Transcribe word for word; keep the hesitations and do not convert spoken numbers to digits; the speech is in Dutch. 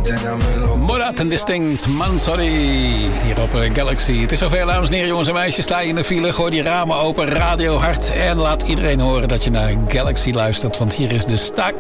Morat en Distinct, man sorry. Hier op Galaxy. Het is zover, dames en heren, jongens en meisjes. Sta je in de file, gooi die ramen open, radio hard. En laat iedereen horen dat je naar Galaxy luistert. Want hier is de Staak